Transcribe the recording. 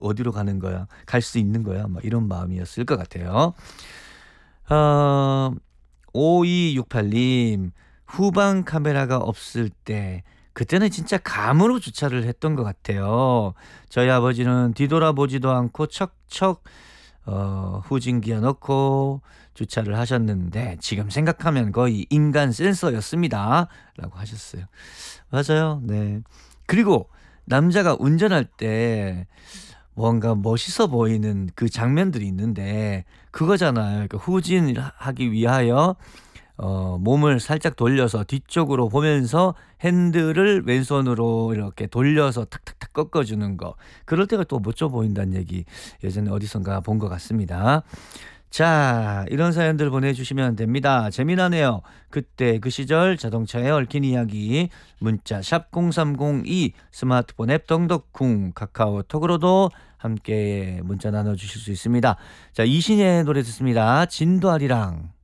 어디로 가는 거야? 갈 수 있는 거야? 막 이런 마음이었을 것 같아요. 어, 5268님, 후방 카메라가 없을 때, 그때는 진짜 감으로 주차를 했던 것 같아요. 저희 아버지는 뒤돌아보지도 않고 척척 후진기어 넣고 주차를 하셨는데 지금 생각하면 거의 인간 센서였습니다. 라고 하셨어요. 맞아요. 네. 그리고 남자가 운전할 때 뭔가 멋있어 보이는 그 장면들이 있는데 그거잖아요. 그러니까 후진하기 위하여 몸을 살짝 돌려서 뒤쪽으로 보면서 핸들을 왼손으로 이렇게 돌려서 탁탁탁 꺾어주는 거. 그럴 때가 또 멋져 보인다는 얘기 예전에 어디선가 본 것 같습니다. 자, 이런 사연들 보내주시면 됩니다. 재미나네요. 그때 그 시절 자동차에 얽힌 이야기 문자 샵 0302 스마트폰 앱 덩덕쿵 카카오톡으로도 함께 문자 나눠주실 수 있습니다. 자, 이신의 노래 듣습니다. 진도아리랑.